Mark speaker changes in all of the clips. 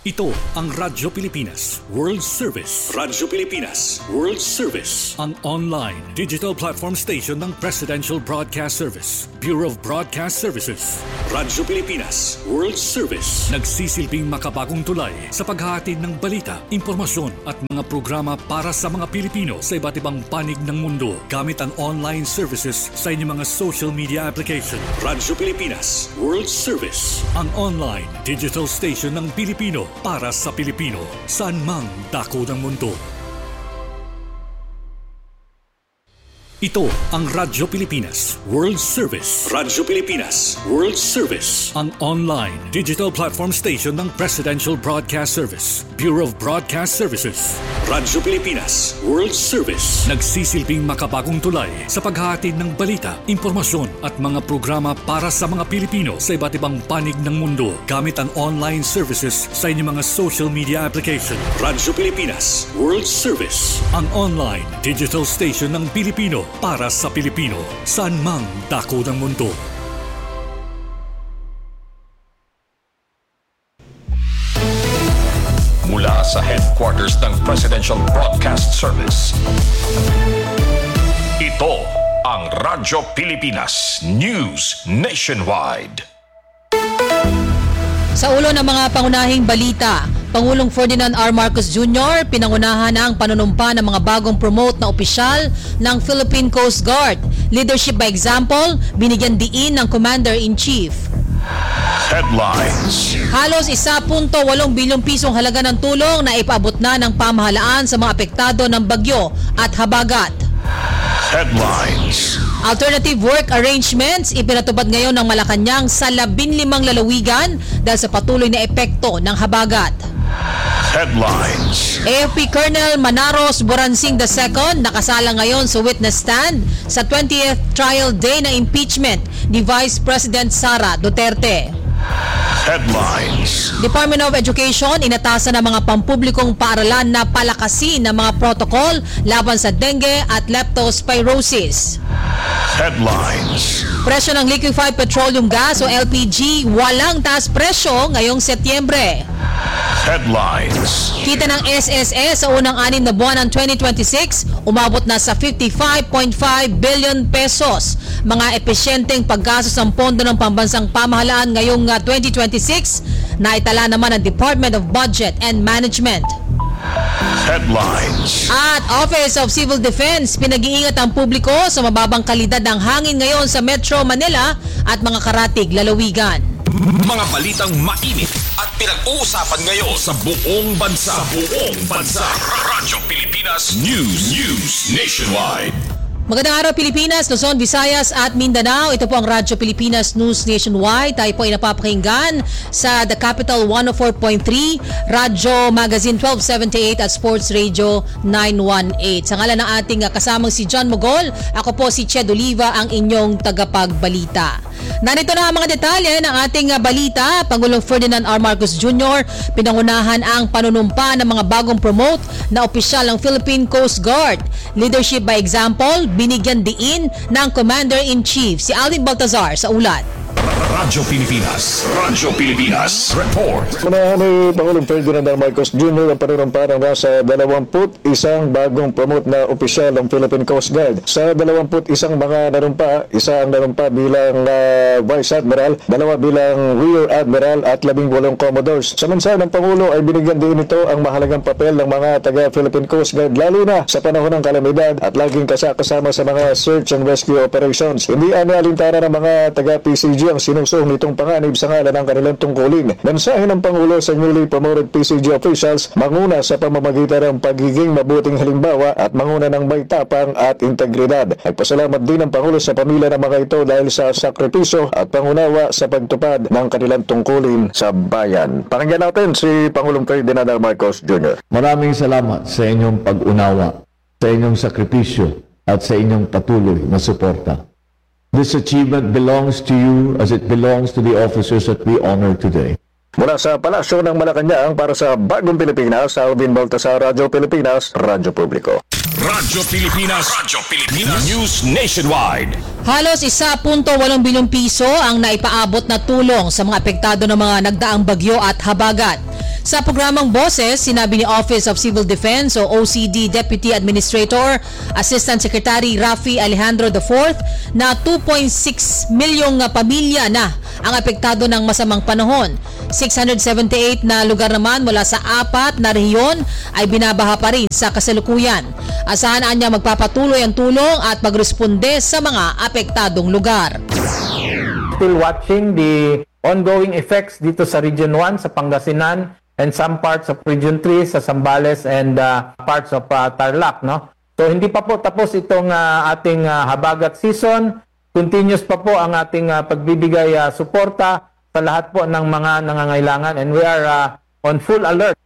Speaker 1: Ito ang Radyo Pilipinas World Service. Radyo Pilipinas World Service. Ang online digital platform station ng Presidential Broadcast Service, Bureau of Broadcast Services. Radyo Pilipinas World Service. Nagsisilbing makabagong tulay sa paghahatid ng balita, impormasyon at mga programa para sa mga Pilipino sa iba't ibang panig ng mundo gamit ang online services sa inyong mga social media application. Radyo Pilipinas World Service. Ang online digital station ng Pilipino para sa Pilipino, saan mang dako ng mundo. Ito ang Radyo Pilipinas World Service. Radyo Pilipinas World Service. Ang online digital platform station ng Presidential Broadcast Service, Bureau of Broadcast Services. Radyo Pilipinas World Service. Nagsisilbing makabagong tulay sa paghahatid ng balita, impormasyon at mga programa para sa mga Pilipino sa iba't ibang panig ng mundo gamit ang online services sa inyong mga social media application. Radyo Pilipinas World Service. Ang online digital station ng Pilipino para sa Pilipino, saan mang dako ng mundo.
Speaker 2: Mula sa headquarters ng Presidential Broadcast Service, ito ang Radyo Pilipinas News Nationwide.
Speaker 3: Sa ulo ng mga pangunahing balita, Pangulong Ferdinand R. Marcos Jr. pinangunahan ang panunumpa ng mga bagong promote na opisyal ng Philippine Coast Guard. Leadership by example, binigyan diin ng Commander-in-Chief.
Speaker 2: Headlines.
Speaker 3: Halos 1.8 bilyong pisong halaga ng tulong na ipaabot na ng pamahalaan sa mga apektado ng bagyo at habagat.
Speaker 2: Headlines.
Speaker 3: Alternative work arrangements ipinatupad ngayon ng Malacanang sa 15 lalawigan dahil sa patuloy na epekto ng habagat.
Speaker 2: Headlines.
Speaker 3: AFP Colonel Manaros Boransing II nakasala ngayon sa witness stand sa 20th trial day ng impeachment ni Vice President Sara Duterte.
Speaker 2: Headlines.
Speaker 3: Department of Education inatasan ng mga pampublikong paaralan na palakasin ng mga protocol laban sa dengue at leptospirosis.
Speaker 2: Headlines.
Speaker 3: Presyo ng liquefied petroleum gas o LPG walang taas presyo ngayong Setyembre.
Speaker 2: Headlines.
Speaker 3: Kita ng SSS sa unang 6 na buwan ng 2026, umabot na sa 55.5 billion pesos. Mga epesyenteng paggastos ng pondo ng pambansang pamahalaan ngayong 2026, naitala naman ng Department of Budget and Management.
Speaker 2: Headlines.
Speaker 3: At Office of Civil Defense, pinag-iingat ang publiko sa mababang kalidad ng hangin ngayon sa Metro Manila at mga karatig lalawigan.
Speaker 2: Mga balitang mainit at pinag-uusapan ngayon sa buong bansa. Radyo Pilipinas News Nationwide.
Speaker 3: Magandang araw Pilipinas, Luzon, Visayas at Mindanao. Ito po ang Radyo Pilipinas News Nationwide. Tayo po ay napapakinggan sa The Capital 104.3, Radyo Magazine 1278 at Sports Radio 918. Sa ngalan ng ating kasamang si John Mogol, ako po si Ched Oliva, ang inyong tagapagbalita. Narito na ang mga detalye ng ating balita. Pangulong Ferdinand R. Marcos Jr. pinangunahan ang panunumpa ng mga bagong promote na opisyal ng Philippine Coast Guard. Leadership by example, binigyan diin ng Commander-in-Chief. Si Alvin Baltazar sa ulat.
Speaker 2: Radyo Pilipinas Report.
Speaker 4: Unahan ni Pangulong Ferdinand R. Marcos Jr. ang panunumpa ng nasa 21 bagong promote na opisyal ng Philippine Coast Guard. Sa 21 mga nanumpa, isa ang nanumpa bilang Vice Admiral, 2 bilang Rear Admiral at 18 Commodores. Sa mensahe ng Pangulo ay binigyan din ito ang mahalagang papel ng mga taga-Philippine Coast Guard lalo na sa panahon ng kalamidad at laging kasama sa mga search and rescue operations. Hindi alintana ng mga taga-PCG ang sinusuong nitong panganib sa ngalan ng kanilang tungkulin. Mensahe ng Pangulo sa newly promoted PCG officials, manguna sa pamamagitan ng pagiging mabuting halimbawa at manguna ng may tapang at integridad. Nagpasalamat din ang Pangulo sa pamilya ng mga ito dahil sa sakripisyo at pangunawa sa pagtupad ng kanilang tungkulin sa bayan. Pakinggan natin si Pangulong Ferdinand R. Marcos Jr.
Speaker 5: Maraming salamat sa inyong pag-unawa, sa inyong sakripisyo at sa inyong patuloy na suporta. This achievement belongs to you as it belongs to the officers that we honor today.
Speaker 4: Mula sa Palasyo ng Malacanang para sa Bagong Pilipinas, Alvin Baltazar, Radyo Pilipinas, Radyo Publiko.
Speaker 2: Radyo Pilipinas News Nationwide.
Speaker 3: Halos 1.8 bilyong piso ang naipaabot na tulong sa mga apektado ng mga nagdaang bagyo at habagat. Sa programang Boses, sinabi ni Office of Civil Defense o OCD Deputy Administrator Assistant Secretary Rafi Alejandro IV na 2.6 milyong pamilya na ang apektado ng masamang panahon. 678 na lugar naman mula sa 4 na rehiyon ay binabaha pa rin sa kasalukuyan. Asahan niya magpapatuloy ang tulong at magresponde sa mga apektadong lugar.
Speaker 6: Still watching the ongoing effects dito sa Region 1 sa Pangasinan and some parts of Region 3 sa Zambales and parts of Tarlac, no? So hindi pa po tapos itong ating habagat season. Continuous pa po ang ating pagbibigay suporta sa lahat po ng mga nangangailangan, and we are on full alert.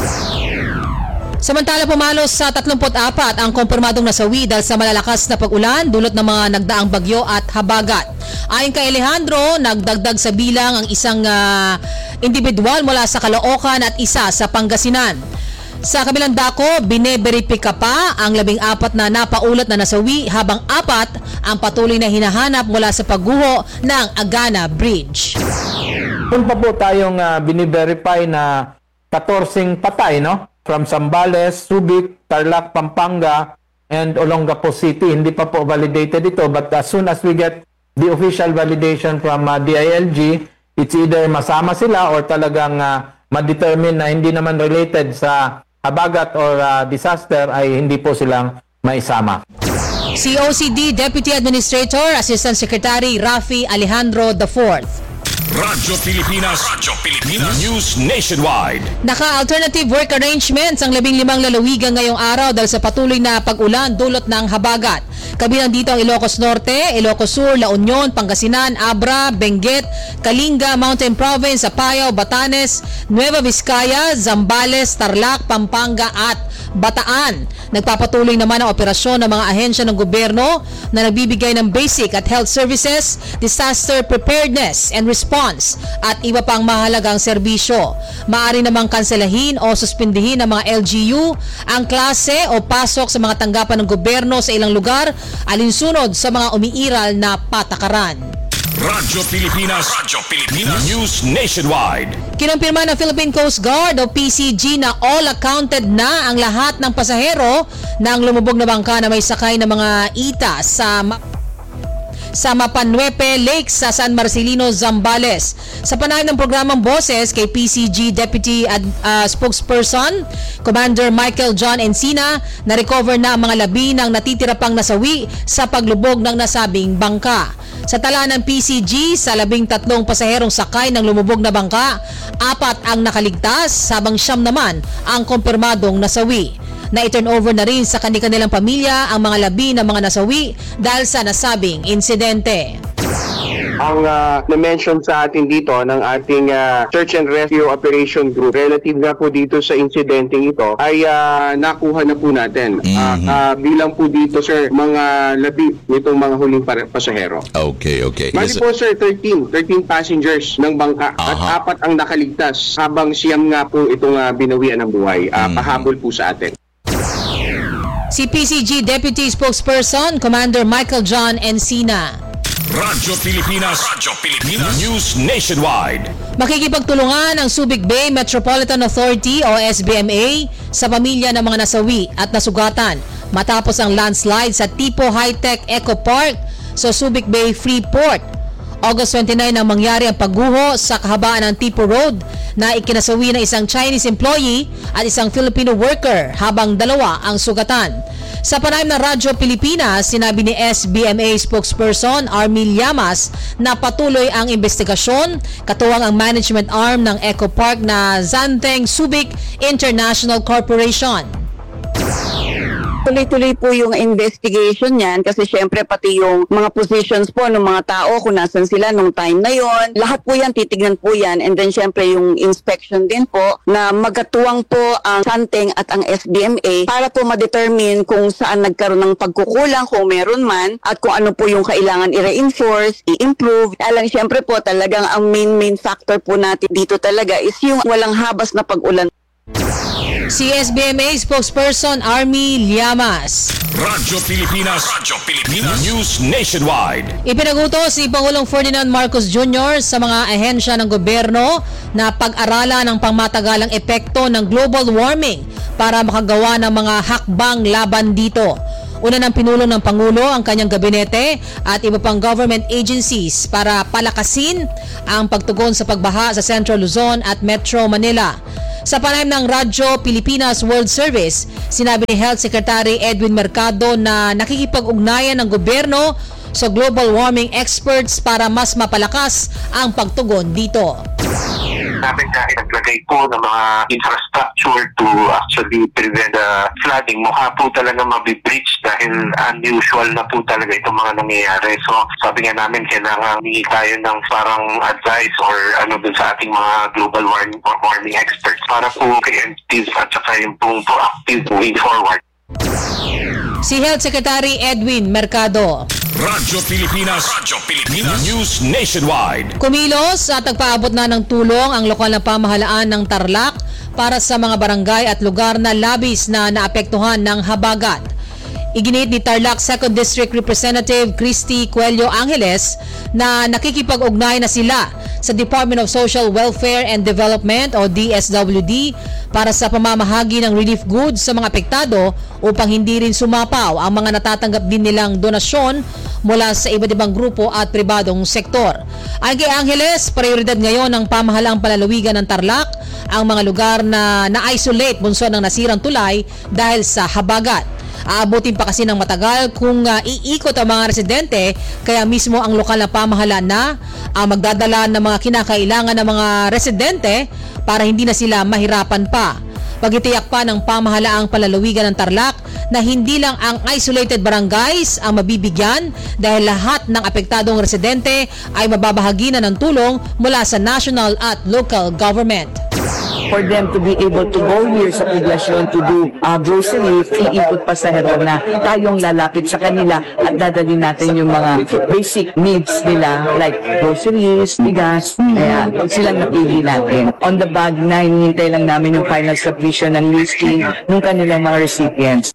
Speaker 3: Samantala, pumalos sa 34 ang kumpirmadong nasawi dahil sa malalakas na pag-ulan dulot ng mga nagdaang bagyo at habagat. Ayon kay Alejandro, nagdagdag sa bilang ang isang individual mula sa Caloocan at isa sa Pangasinan. Sa kabilang dako, bineberipika pa ang 14 na napaulat na nasawi habang 4 ang patuloy na hinahanap mula sa pagguho ng Agana Bridge.
Speaker 6: Kung pa po tayong biniverify na 14 patay, no? From Zambales, Subic, Tarlac, Pampanga, and Olongapo City. Hindi pa po validated ito, but as soon as we get the official validation from DILG, it's either masama sila or talagang ma-determine na hindi naman related sa habagat or disaster ay hindi po silang maisama.
Speaker 3: Si OCD Deputy Administrator Assistant Secretary Rafi Alejandro IV.
Speaker 2: Radyo Pilipinas News Nationwide.
Speaker 3: Naka-alternative work arrangements ang 15 lalawigan ngayong araw dahil sa patuloy na pag-ulan dulot ng habagat. Kabilang dito ang Ilocos Norte, Ilocos Sur, La Union, Pangasinan, Abra, Benguet, Kalinga, Mountain Province, Apayao, Batanes, Nueva Vizcaya, Zambales, Tarlac, Pampanga at Bataan. Nagpapatuloy naman ang operasyon ng mga ahensya ng gobyerno na nagbibigay ng basic at health services, disaster preparedness and response at iba pang mahalagang serbisyo. Maaari namang kanselahin o suspindihin ng mga LGU ang klase o pasok sa mga tanggapan ng gobyerno sa ilang lugar alinsunod sa mga umiiral na patakaran.
Speaker 2: Radyo Pilipinas News Nationwide.
Speaker 3: Kinumpirma ng Philippine Coast Guard o PCG na all accounted na ang lahat ng pasahero ng lumubog na bangka na may sakay ng mga ita sa Mapanuepe Lake sa San Marcelino, Zambales. Sa panayam ng programang Boses kay PCG Deputy Spokesperson Commander Michael John Encina, na-recover na ang mga labi ng natitira pang nasawi sa paglubog ng nasabing bangka. Sa tala ng PCG, sa 13 pasaherong sakay ng lumubog na bangka, 4 ang nakaligtas habang 9 naman ang kumpirmadong nasawi. Na-turn over na rin sa kanilang pamilya ang mga labi ng mga nasawi dahil sa nasabing insidente.
Speaker 7: Ang na-mention sa atin dito ng ating Search and Rescue Operation Group relative na po dito sa insidenteng ito ay nakuha na po natin. Bilang po dito, sir, mga labi nitong mga huling pasahero.
Speaker 8: Okay.
Speaker 7: Bali po, sir, 13 passengers ng bangka at 4 ang nakaligtas habang siyam nga po itong binawian ng buhay. Pahabol po sa atin.
Speaker 3: Si PCG Deputy Spokesperson Commander Michael John Encina.
Speaker 2: Radyo Pilipinas News Nationwide.
Speaker 3: Makikipagtulungan ang Subic Bay Metropolitan Authority o SBMA sa pamilya ng mga nasawi at nasugatan matapos ang landslide sa Tipo High-Tech Eco Park sa Subic Bay Freeport. August 29 nang mangyari ang pagguho sa kahabaan ng Tipo Road na ikinasawi ng isang Chinese employee at isang Filipino worker habang 2 ang sugatan. Sa panayam ng Radyo Pilipinas, sinabi ni SBMA spokesperson Armil Llamas na patuloy ang investigasyon, katuwang ang management arm ng Eco Park na Zanteng Subic International Corporation.
Speaker 9: Tuloy-tuloy po yung investigation niyan kasi syempre pati yung mga positions po ng mga tao kung nasan sila nung time na yon. Lahat po yan, titignan po yan. And then syempre yung inspection din po na magkatuwang po ang Zanteng at ang SBMA para po ma-determine kung saan nagkaroon ng pagkukulang kung meron man at kung ano po yung kailangan i-reinforce, i-improve. Alang syempre po talagang ang main factor po natin dito talaga is yung walang habas na pag-ulan.
Speaker 3: Si SBMA spokesperson Army Llamas.
Speaker 2: Radyo Pilipinas. News Nationwide.
Speaker 3: Ipinagutos si Pangulong Ferdinand Marcos Jr. sa mga ahensya ng gobyerno na pag-aralan ang pangmatagalang epekto ng global warming para makagawa ng mga hakbang laban dito. Una ng pinulong ng Pangulo ang kanyang gabinete at iba pang government agencies para palakasin ang pagtugon sa pagbaha sa Central Luzon at Metro Manila. Sa panayam ng Radyo Pilipinas World Service, sinabi ni Health Secretary Edwin Mercado na nakikipag-ugnayan ng gobyerno sa global warming experts para mas mapalakas ang pagtugon dito.
Speaker 8: Namin dahil naglagay po ng mga infrastructure to actually prevent flooding. Mukha po talaga mabibreach dahil unusual na po talaga itong mga nangyayari. So sabi nga namin kailangan hingi tayo ng parang advice or dun sa ating mga global warming experts para po preemptive at saka yung proactive moving forward.
Speaker 3: Si Health Secretary Edwin Mercado.
Speaker 2: Radyo Pilipinas. News Nationwide.
Speaker 3: Kumilos at nagpaabot na ng tulong ang lokal na pamahalaan ng Tarlac para sa mga barangay at lugar na labis na naapektuhan ng habagat. Iginit ni Tarlac 2nd District Representative Christy Cuello Angeles na nakikipag-ugnay na sila sa Department of Social Welfare and Development o DSWD para sa pamamahagi ng relief goods sa mga apektado upang hindi rin sumapaw ang mga natatanggap din nilang donasyon mula sa iba't ibang grupo at pribadong sektor. Ayon kay Angeles, prioridad ngayon ng pamahalaang palalawigan ng Tarlac ang mga lugar na na-isolate bunsod ng nasirang tulay dahil sa habagat. Aabutin pa kasi ng matagal kung iikot ang mga residente, kaya mismo ang lokal na pamahalaan na magdadala ng mga kinakailangan ng mga residente para hindi na sila mahirapan pa. Pagitiyak pa ng pamahalaang palalawigan ng Tarlac na hindi lang ang isolated barangays ang mabibigyan dahil lahat ng apektadong residente ay mababahagi na ng tulong mula sa national at local government.
Speaker 10: For them to be able to go here sa poblasyon to do groceries, iikot pa sa Heron na tayong lalapit sa kanila at dadalhin natin yung mga basic needs nila like groceries, bigas, kaya silang napili natin. On the bag na hinihintay lang namin yung final submission and listing ng kanilang mga recipients.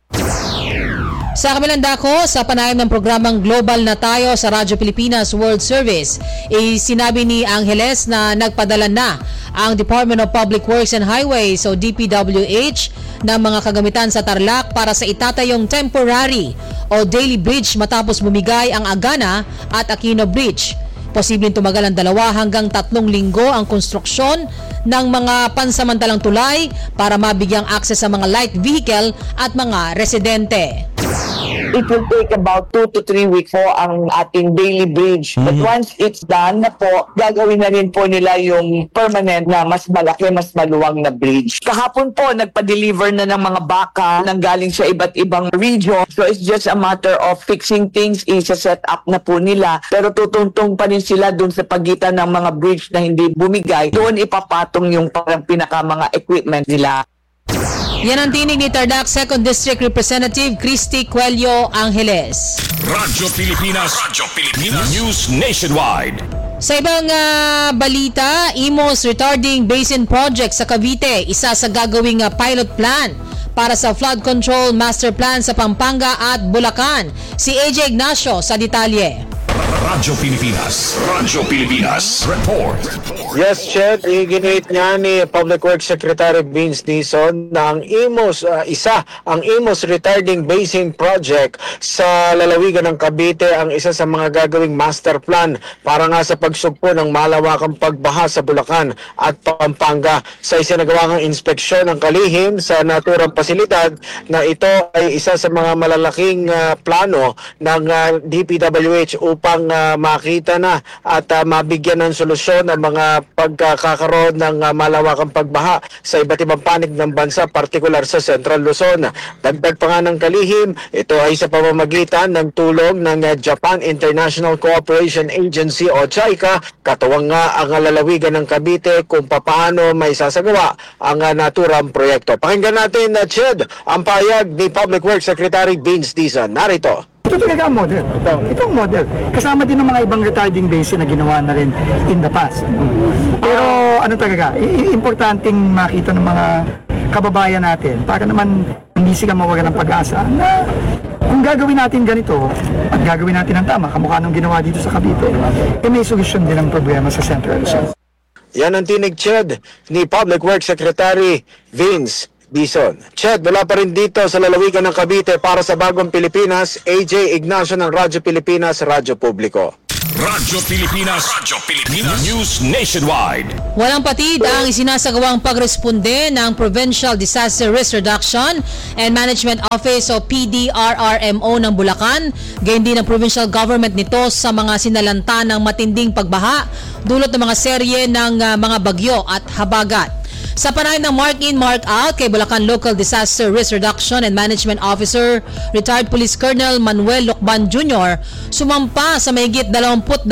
Speaker 3: Sa kabilang dako, sa panayam ng programang Global na Tayo sa Radyo Pilipinas World Service, sinabi ni Angeles na nagpadala na ang Department of Public Works and Highways o DPWH ng mga kagamitan sa Tarlac para sa itatayong temporary o daily bridge matapos bumigay ang Agana at Aquino Bridge. Posibleng tumagal ng 2 hanggang 3 linggo ang konstruksyon ng mga pansamantalang tulay para mabigyang akses sa mga light vehicle at mga residente.
Speaker 10: It will take about 2 to 3 weeks po ang ating daily bridge. But once it's done na po, gagawin na rin po nila yung permanent na mas malaki, mas maluwang na bridge. Kahapon po, nagpa-deliver na ng mga baka nang galing sa iba't ibang region. So it's just a matter of fixing things, isa-set up na po nila. Pero tutuntong pa rin sila dun sa pagitan ng mga bridge na hindi bumigay. Doon ipapatong yung parang pinaka mga equipment nila.
Speaker 3: Yan ang tinig ni Tarlac 2nd District Representative Christy Cuello Angeles.
Speaker 2: Radyo Pilipinas. News Nationwide.
Speaker 3: Sa ibang balita, Imos Retarding Basin Project sa Cavite, isa sa gagawing pilot plan para sa flood control master plan sa Pampanga at Bulacan. Si AJ Ignacio sa detalye.
Speaker 2: Radyo Pilipinas. Report.
Speaker 11: Yes, Chet, iginit niya ni Public Works Secretary Vince Dizon na ang Imos Retarding Basin Project sa lalawigan ng Cavite ang isa sa mga gagawing master plan para nga sa pagsugpo ng malawakang pagbaha sa Bulacan at Pampanga. Sa isinagawang inspeksyon ng kalihim sa naturang pasilidad na ito ay isa sa mga malalaking plano ng DPWH upang makita na at mabigyan ng solusyon ang mga pagkakaroon ng malawakang pagbaha sa iba't ibang panig ng bansa, partikular sa Central Luzon. Dagdag pa nga ng kalihim, ito ay sa pamamagitan ng tulong ng Japan International Cooperation Agency o JICA, katuwang nga ang lalawigan ng Cavite kung paano may sasagawa ang naturang proyekto. Pakinggan natin, Ched, ang payag ni Public Works Secretary Vince Dizon. Narito.
Speaker 12: Ito talaga ang model. Ito ang model. Kasama din ng mga ibang retarding basin na ginawa na rin in the past. Pero ano talaga, importanteng makita ng mga kababayan natin para naman hindi sila mawala ng pag-asa na kung gagawin natin ganito at gagawin natin ang tama, kamukha nung ginawa dito sa Cavite, may solusyon din ang problema sa Central Luzon.
Speaker 11: Yan ang tinig, Ched, ni Public Works Secretary Vince Dizon. Ched, wala pa rin dito sa lalawigan ng Cavite para sa Bagong Pilipinas, AJ Ignacio ng Radyo Pilipinas, Radyo Publiko.
Speaker 2: Radyo Pilipinas News Nationwide.
Speaker 3: Walang patid ang isinasagawang pagresponde ng Provincial Disaster Risk Reduction and Management Office o PDRRMO ng Bulacan, gayon din ang provincial government nito sa mga sinalanta ng matinding pagbaha dulot ng mga serye ng mga bagyo at habagat. Sa panayam ng mark-in, mark-out kay Bulacan Local Disaster Risk Reduction and Management Officer, Retired Police Colonel Manuel Lucban Jr., sumampa sa mahigit 22,000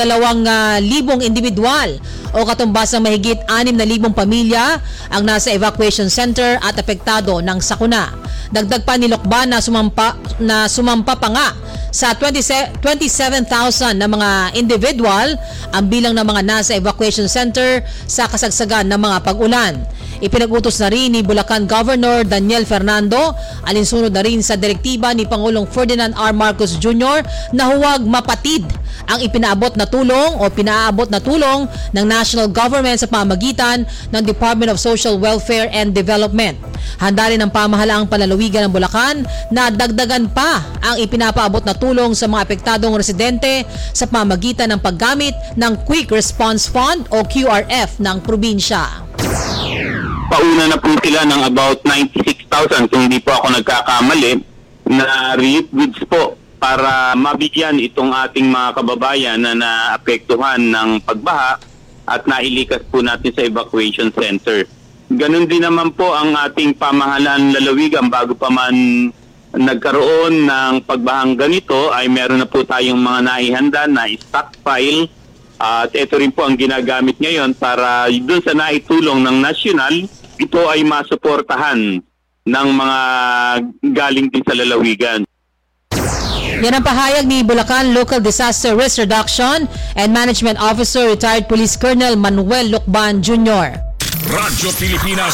Speaker 3: individual o katumbas ng mahigit 6,000 pamilya ang nasa evacuation center at apektado ng sakuna. Dagdag pa ni Lucban na sumampa pa nga sa 27,000 na mga individual ang bilang ng mga nasa evacuation center sa kasagsagan ng mga pag-ulan. Ipinag-utos na rin ni Bulacan Governor Daniel Fernando, alinsunod na rin sa direktiba ni Pangulong Ferdinand R. Marcos Jr. na huwag mapatid ang ipinaabot na tulong o pinaabot na tulong ng national government sa pamamagitan ng Department of Social Welfare and Development. Handa rin ang pamahalaang panlalawigan ng Bulacan na dagdagan pa ang ipinapaabot na tulong sa mga apektadong residente sa pamamagitan ng paggamit ng Quick Response Fund o QRF ng probinsya.
Speaker 13: Pauna na po sila ng about 96,000 kung hindi po ako nagkakamali na relief goods po para mabigyan itong ating mga kababayan na naapektuhan ng pagbaha at nailikas po natin sa evacuation center. Ganun din naman po ang ating pamahalaan lalawigan bago pa man nagkaroon ng pagbahang ganito ay meron na po tayong mga naihanda na stockpile at ito rin po ang ginagamit ngayon para dun sa naitulong ng nasyonal, ito ay masuportahan ng mga galing din sa lalawigan.
Speaker 3: Yan ang pahayag ni Bulacan Local Disaster Risk Reduction and Management Officer Retired Police Colonel Manuel Lucban Jr.
Speaker 2: Radyo Pilipinas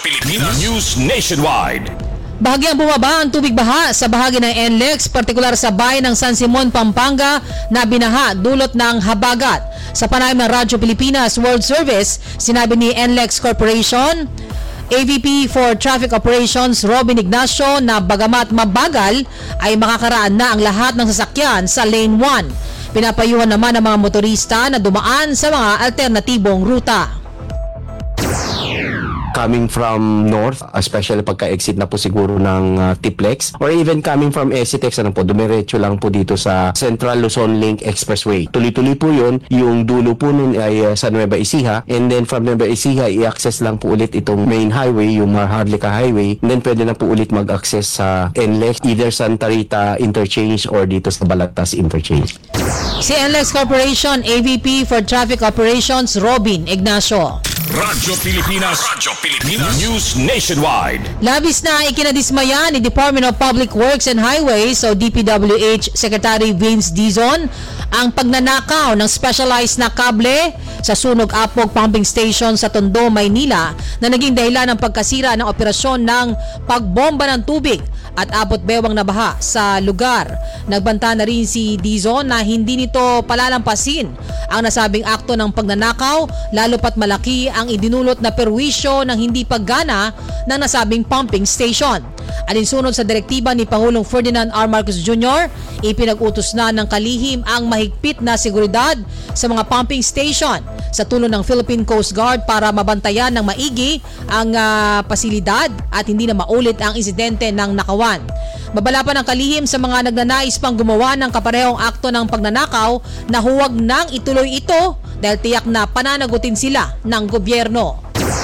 Speaker 2: News Nationwide.
Speaker 3: Bahagyang bumaba ang tubig baha sa bahagi ng NLEX, partikular sa bayan ng San Simon, Pampanga na binaha dulot ng habagat. Sa panayam ng Radyo Pilipinas World Service, sinabi ni NLEX Corporation AVP for Traffic Operations Robin Ignacio na bagamat mabagal ay makakaraan na ang lahat ng sasakyan sa Lane 1. Pinapayuhan naman ang mga motorista na dumaan sa mga alternatibong ruta.
Speaker 14: Coming from north, especially pagka-exit na po siguro ng Tiplex, or even coming from Esitex, dumiretso lang po dito sa Central Luzon Link Expressway. Tuloy-tuloy po yun, yung dulo po nun ay sa Nueva Ecija, and then from Nueva Ecija, i-access lang po ulit itong main highway, yung Maharlika Highway, and then pwede na po ulit mag-access sa NLEX, either Santa Rita Interchange or dito sa Balagtas Interchange.
Speaker 3: Si NLEX Corporation AVP for Traffic Operations Robin Ignacio.
Speaker 2: Radyo Pilipinas News Nationwide.
Speaker 3: Labis na ikinadismaya ni Department of Public Works and Highways o DPWH Secretary Vince Dizon ang pagnanakaw ng specialized na kable sa Sunog Apog Pumping Station sa Tondo, Maynila na naging dahilan ng pagkasira ng operasyon ng pagbomba ng tubig at abot bewang na baha sa lugar. Nagbanta na rin si Dizon na hindi nito palalampasin ang nasabing akto ng pagnanakaw lalo pat malaki ang idinulot na perwisyo ng hindi paggana ng nasabing pumping station. Alinsunod sa direktiba ni Pangulong Ferdinand R. Marcos Jr., ipinag-utos na ng kalihim ang mahigpit na seguridad sa mga pumping station sa tulong ng Philippine Coast Guard para mabantayan ng maigi ang pasilidad at hindi na maulit ang insidente ng nakawan. Babala pa ng kalihim sa mga nagnanais pang gumawa ng kaparehong akto ng pagnanakaw na huwag nang ituloy ito dahil tiyak na pananagutin sila ng gobyerno.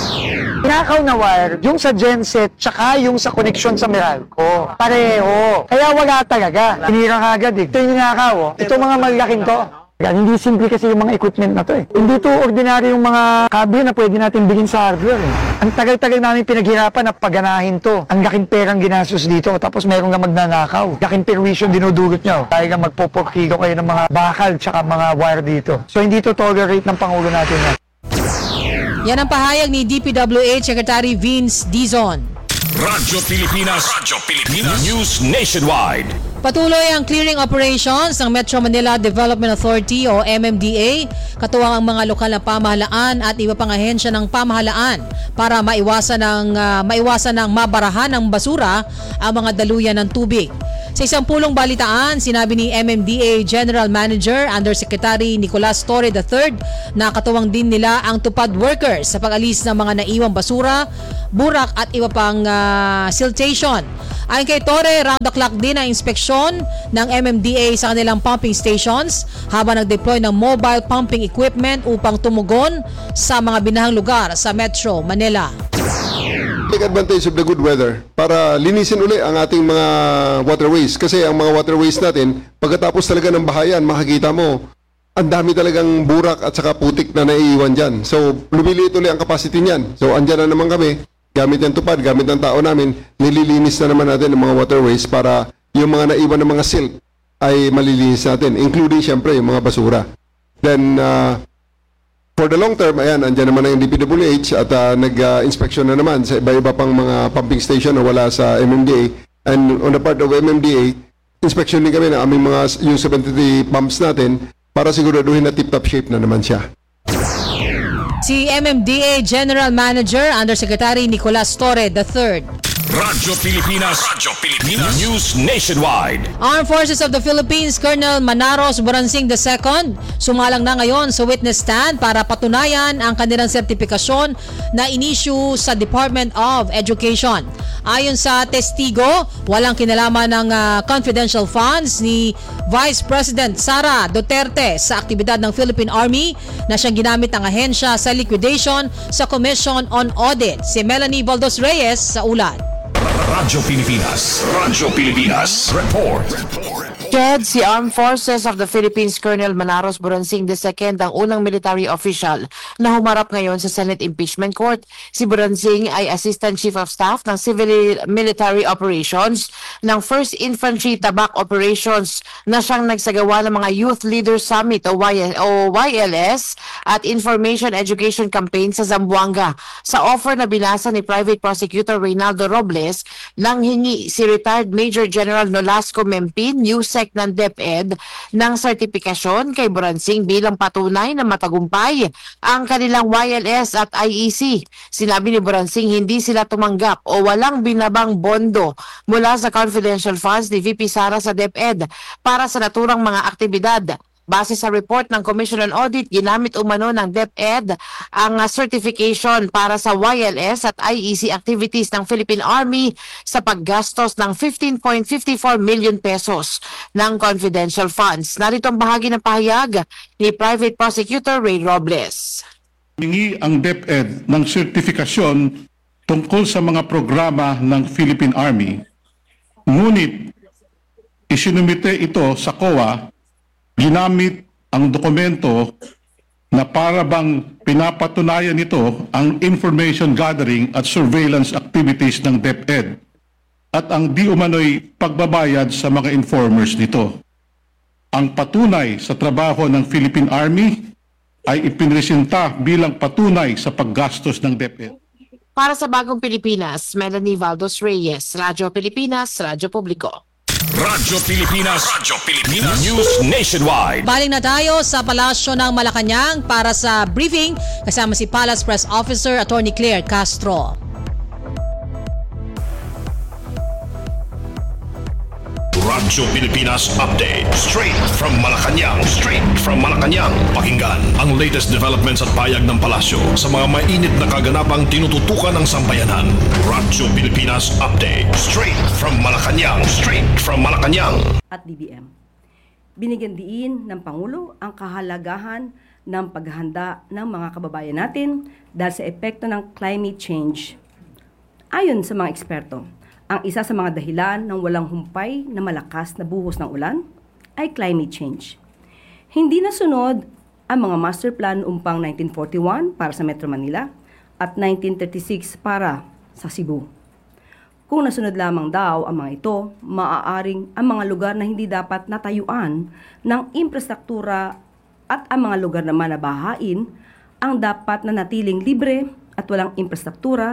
Speaker 12: Pinakaw na wire, yung sa genset, tsaka yung sa koneksyon sa Meralco. Pareho. Kaya wala talaga. Tinira ka agad eh. Ito yung ninakaw. Ito mga malaking to. Hindi simple kasi yung mga equipment na to eh. Hindi to ordinary yung mga kable na pwede natin bigyan sa hardware eh. Ang tagal-tagal namin pinaghirapan na paganahin to. Ang laking perang ginastos dito. Tapos meron nga magnanakaw. Laking permission dinudulot nyo. Dahil nga magpoporkilo kayo ng mga bakal tsaka mga wire dito. So hindi to tolerate ng Pangulo natin yan.
Speaker 3: Yan ang pahayag ni DPWH Secretary Vince Dizon.
Speaker 2: Radyo Pilipinas News Nationwide.
Speaker 3: Patuloy ang clearing operations ng Metro Manila Development Authority o MMDA, katuwang ang mga lokal na pamahalaan at iba pang ahensya ng pamahalaan para maiwasan ng mabarahan ng basura ang mga daluyan ng tubig. Sa isang pulong balitaan, sinabi ni MMDA General Manager Undersecretary Nicolas Torre III na katuwang din nila ang tupad workers sa pag-alis ng mga naiwang basura, burak at iba pang siltation. Ayon kay Torre, round the clock din ang inspeksyon ng MMDA sa kanilang pumping stations habang nag-deploy ng mobile pumping equipment upang tumugon sa mga binahang lugar sa Metro Manila.
Speaker 15: Take advantage of the good weather para linisin uli ang ating mga waterways. Kasi ang mga waterways natin, pagkatapos talaga ng bahayan, makikita mo, ang dami talagang burak at saka putik na naiiwan dyan. So, lumiliit uli ang capacity niyan. So, andyan na naman kami, gamit ng tupad, gamit ng tao namin, nililinis na naman natin ang mga waterways para yung mga naiwan ng mga silt ay malilinis natin, including syempre yung mga basura. Then, for the long term, ayan, andyan naman ang DPWH at nag-inspection na naman sa iba-iba pang mga pumping station na wala sa MMDA. And on the part of MMDA, inspection din kami na aming mga yung 73 pumps natin para siguraduhin na tip-top shape na naman siya.
Speaker 3: Si MMDA General Manager Undersecretary Nicolas Torre III.
Speaker 2: Radyo Pilipinas News Nationwide.
Speaker 3: Armed Forces of the Philippines Colonel Manaros Buransing II sumalang na ngayon sa witness stand para patunayan ang kanilang sertipikasyon na inisyu sa Department of Education. Ayon sa testigo, walang kinalaman ng confidential funds ni Vice President Sara Duterte sa aktibidad ng Philippine Army na siyang ginamit ng ahensya sa liquidation sa Commission on Audit. Si Melanie Baldos Reyes sa ulat.
Speaker 2: Radyo Pilipinas Report.
Speaker 16: Chad, si Armed Forces of the Philippines Colonel Manaros Buransing II ang unang military official na humarap ngayon sa Senate Impeachment Court. Si Buransing ay Assistant Chief of Staff ng Civil Military Operations ng 1st Infantry Tabak Operations na siyang nagsagawa ng mga Youth Leaders Summit o YLS at Information Education Campaign sa Zamboanga. Sa offer na binasa ni Private Prosecutor Reynaldo Robles, nang hingi si Retired Major General Nolasco Mempin, USEC ng DepEd, ng sertipikasyon kay Buransing bilang patunay na matagumpay ang kanilang YLS at IEC. Sinabi ni Buransing hindi sila tumanggap o walang binabang bondo mula sa confidential funds ni VP Sara sa DepEd para sa naturang mga aktibidad. Base sa report ng Commission on Audit, ginamit umano ng DepEd ang certification para sa YLS at IEC activities ng Philippine Army sa paggastos ng 15.54 million pesos ng confidential funds. Narito ang bahagi ng pahayag ni Private Prosecutor Ray Robles.
Speaker 17: Hingi ang DepEd ng sertifikasyon tungkol sa mga programa ng Philippine Army. Ngunit isinumite ito sa COA. Ginamit ang dokumento na para bang pinapatunayan nito ang information gathering at surveillance activities ng DepEd at ang di umano'y pagbabayad sa mga informers nito. Ang patunay sa trabaho ng Philippine Army ay ipinresenta bilang patunay sa paggastos ng DepEd.
Speaker 16: Para sa Bagong Pilipinas, Melanie Valdos Reyes, Radyo Pilipinas, Radyo Publiko.
Speaker 2: Radyo Pilipinas News Nationwide.
Speaker 3: Balik na tayo sa Palasyo ng Malacanang para sa briefing kasama si Palace Press Officer Attorney Claire Castro.
Speaker 2: Radyo Pilipinas Update. Straight from Malacanang. Pakinggan ang latest developments at payag ng palasyo sa mga mainit na kaganapang tinututukan ng sambayanan. Radyo Pilipinas Update. Straight from Malacanang.
Speaker 18: At DBM. Binigyan diin ng Pangulo ang kahalagahan ng paghahanda ng mga kababayan natin dahil sa epekto ng climate change. Ayon sa mga eksperto, ang isa sa mga dahilan ng walang humpay na malakas na buhos ng ulan ay climate change. Hindi nasunod ang mga master plan umpang 1941 para sa Metro Manila at 1936 para sa Cebu. Kung nasunod lamang daw ang mga ito, maaaring ang mga lugar na hindi dapat natayuan ng infrastruktura at ang mga lugar naman na bahain ang dapat na natiling libre at walang infrastruktura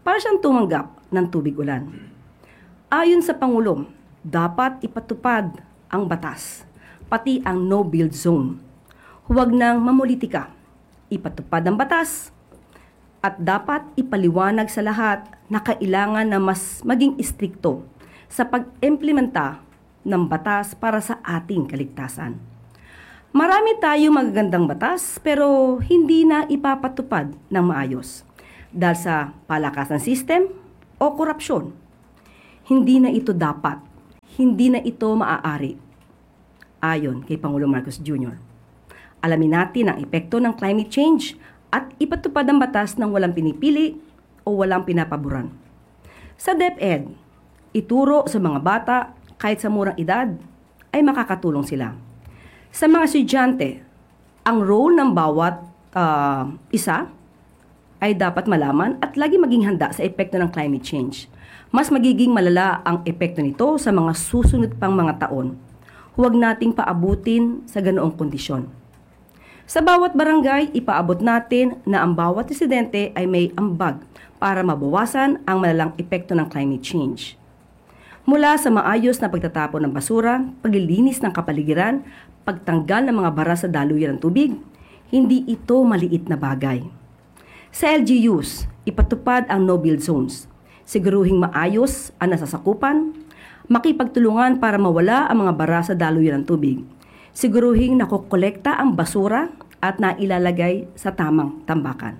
Speaker 18: para siyang tumanggap ng tubig ulan. Ayon sa Pangulo, dapat ipatupad ang batas, pati ang no-build zone. Huwag nang mamulitika. Ipatupad ang batas at dapat ipaliwanag sa lahat na kailangan na mas maging istrikto sa pag-implementa ng batas para sa ating kaligtasan. Marami tayong magagandang batas pero hindi na ipapatupad ng maayos dahil sa palakasan system o korupsyon. Hindi na ito dapat, hindi na ito maaari. Ayon kay Pangulo Marcos Jr. Alamin natin ang epekto ng climate change at ipatupad ang batas ng walang pinipili o walang pinapaboran. Sa DepEd, ituro sa mga bata kahit sa murang edad ay makakatulong sila. Sa mga estudyante, ang role ng bawat isa ay dapat malaman at lagi maging handa sa epekto ng climate change. Mas magiging malala ang epekto nito sa mga susunod pang mga taon. Huwag nating paabutin sa ganoong kondisyon. Sa bawat barangay, ipaabot natin na ang bawat residente ay may ambag para mabawasan ang malalang epekto ng climate change. Mula sa maayos na pagtatapon ng basura, paglilinis ng kapaligiran, pagtanggal ng mga bara sa daluyan ng tubig, hindi ito maliit na bagay. Sa LGUs, ipatupad ang no-build zones. Siguruhing maayos ang nasasakupan, makipagtulungan para mawala ang mga bara sa daluyan ng tubig. Siguruhing nakokolekta ang basura at nailalagay sa tamang tambakan.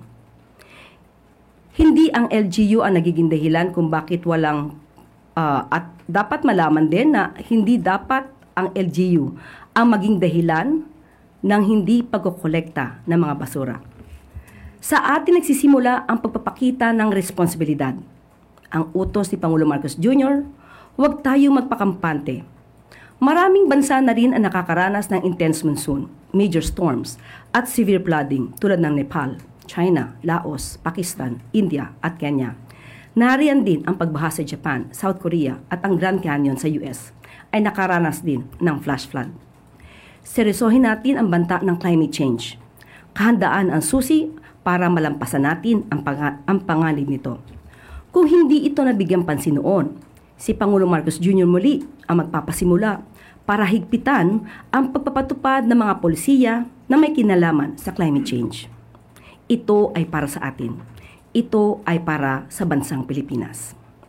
Speaker 18: Hindi ang LGU ang nagiging dahilan kung bakit walang at dapat malaman din na hindi dapat ang LGU ang maging dahilan ng hindi pagkokolekta ng mga basura. Sa atin nagsisimula ang pagpapakita ng responsibilidad. Ang utos ni Pangulo Marcos Jr., huwag tayong magpakampante. Maraming bansa na rin ang nakakaranas ng intense monsoon, major storms, at severe flooding tulad ng Nepal, China, Laos, Pakistan, India, at Kenya. Nariyan din ang pagbaha sa Japan, South Korea, at ang Grand Canyon sa US ay nakaranas din ng flash flood. Seryosohin natin ang banta ng climate change. Kahandaan ang susi para malampasan natin ang panganib nito. Kung hindi ito nabigyan pansin noon, si Pangulo Marcos Jr. muli ang magpapasimula para higpitan ang pagpapatupad ng mga polisiya na may kinalaman sa climate change. Ito ay para sa atin. Ito ay para sa bansang Pilipinas.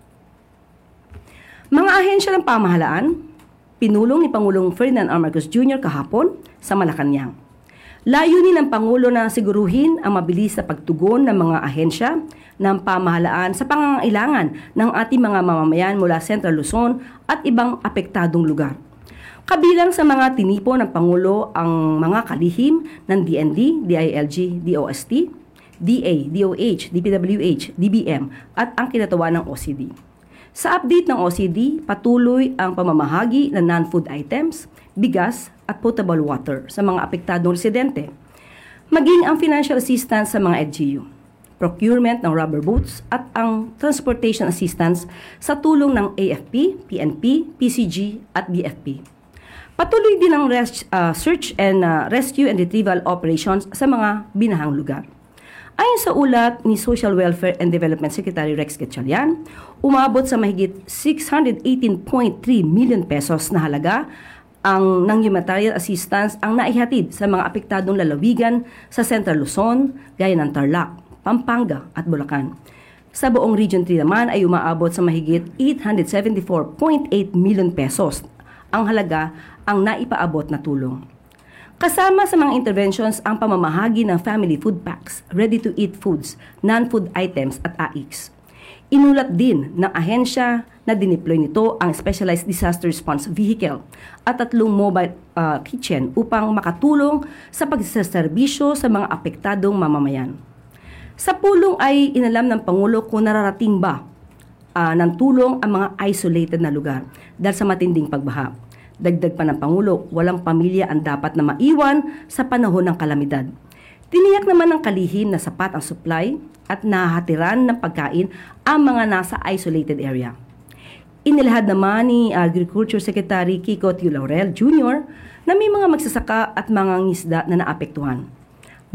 Speaker 18: Mga ahensya ng pamahalaan, pinulong ni Pangulong Ferdinand R. Marcos Jr. kahapon sa Malacanang. Layunin ng Pangulo na siguruhin ang mabilis na pagtugon ng mga ahensya ng pamahalaan sa pangangailangan ng ating mga mamamayan mula Central Luzon at ibang apektadong lugar. Kabilang sa mga tinipo ng Pangulo ang mga kalihim ng DND, DILG, DOST, DA, DOH, DPWH, DBM at ang kinatawa ng OCD. Sa update ng OCD, patuloy ang pamamahagi ng non-food items, bigas at potable water sa mga apektadong residente. Maging ang financial assistance sa mga LGU, procurement ng rubber boots at ang transportation assistance sa tulong ng AFP, PNP, PCG at BFP. Patuloy din ang search and rescue and retrieval operations sa mga binahang lugar. Ayon sa ulat ni Social Welfare and Development Secretary Rex Gatchalian, umabot sa mahigit 618.3 million pesos na halaga ang ng humanitarian assistance ang naihatid sa mga apektadong lalawigan sa Central Luzon, gaya ng Tarlac, Pampanga at Bulacan. Sa buong Region 3 naman ay umaabot sa mahigit 874.8 million pesos ang halaga ang naipaabot na tulong. Kasama sa mga interventions ang pamamahagi ng family food packs, ready-to-eat foods, non-food items at AICs. Inulat din ng ahensya na dineploy nito ang Specialized Disaster Response Vehicle at 3 mobile kitchen upang makatulong sa pagsaserbisyo sa mga apektadong mamamayan. Sa pulong ay inalam ng Pangulo kung nararating ba ng tulong ang mga isolated na lugar dahil sa matinding pagbaha. Dagdag pa ng Pangulo, walang pamilya ang dapat na maiwan sa panahon ng kalamidad. Tiniyak naman ng kalihim na sapat ang supply at nahahatiran ng pagkain ang mga nasa isolated area. Inilahad naman ni Agriculture Secretary Kiko T. Laurel Jr. na may mga magsasaka at mga ngisda na naapektuhan.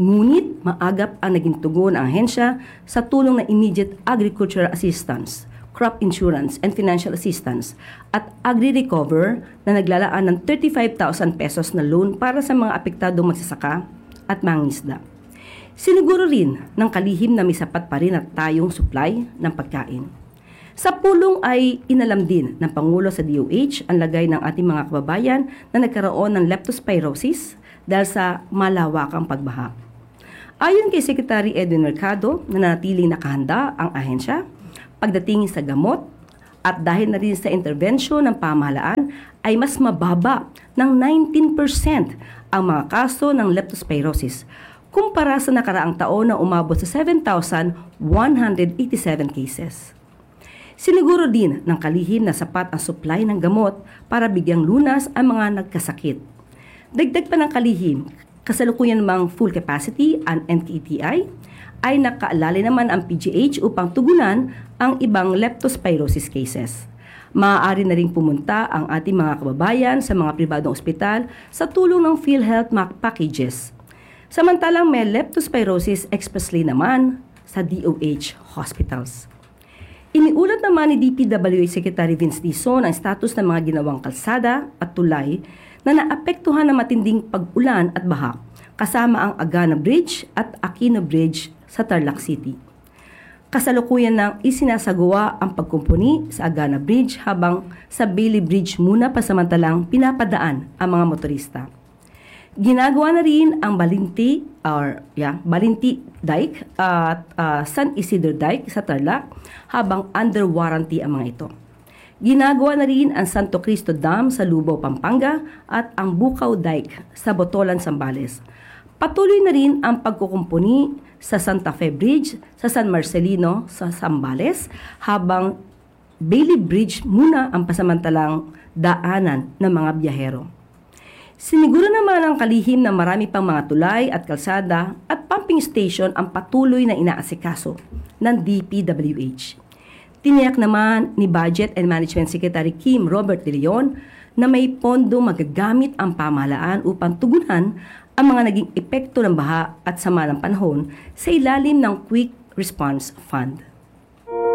Speaker 18: Ngunit maagap ang naging tugon ng ahensya sa tulong ng immediate agricultural assistance, crop insurance and financial assistance at Agri-Recover na naglalaan ng 35,000 pesos na loan para sa mga apektadong magsasaka at mangingisda. Siniguro rin ng kalihim na may sapat pa rin at tayong supply ng pagkain. Sa pulong ay inalam din ng Pangulo sa DOH ang lagay ng ating mga kababayan na nagkaroon ng leptospirosis dahil sa malawakang pagbaha. Ayon kay Secretary Edwin Mercado, nanatiling nakahanda ang ahensya pagdating sa gamot at dahil na rin sa intervensyon ng pamahalaan ay mas mababa ng 19% ang mga kaso ng leptospirosis kumpara sa nakaraang taon na umabot sa 7,187 cases. Siniguro din ng kalihim na sapat ang supply ng gamot para bigyang lunas ang mga nagkasakit. Dagdag pa ng kalihim, kasalukuyan namang full capacity ang NKTI ay nakaalala naman ang PGH upang tugunan ang ibang leptospirosis cases. Maaari na rin pumunta ang ating mga kababayan sa mga pribadong ospital sa tulong ng PhilHealth packages. Samantalang may leptospirosis express lane naman sa DOH hospitals. Iniulat naman ni DPWH Secretary Vince Dizon ang status ng mga ginawang kalsada at tulay na naapektuhan ng matinding pag-ulan at baha, kasama ang Agana Bridge at Aquino Bridge sa Tarlac City. Kasalukuyan nang isinasagawa ang pagkumpuni sa Agana Bridge habang sa Bailey Bridge muna pasamantalang pinapadaan ang mga motorista. Ginagawa na rin ang Balinti Dike at San Isidro Dike sa Tarlac habang under warranty ang mga ito. Ginagawa na rin ang Santo Cristo Dam sa Lubao, Pampanga at ang Bukaw Dike sa Botolan, Zambales. Patuloy na rin ang pagkukumpuni sa Santa Fe Bridge sa San Marcelino sa Zambales habang Bailey Bridge muna ang pasamantalang daanan ng mga biyahero. Siniguro naman ang kalihim na marami pang mga tulay at kalsada at pumping station ang patuloy na inaasikaso ng DPWH. Tiniyak naman ni Budget and Management Secretary Kim Robert De Leon na may pondo magagamit ang pamahalaan upang tugunan ang mga naging epekto ng baha at sama ng panahon sa ilalim ng Quick Response Fund.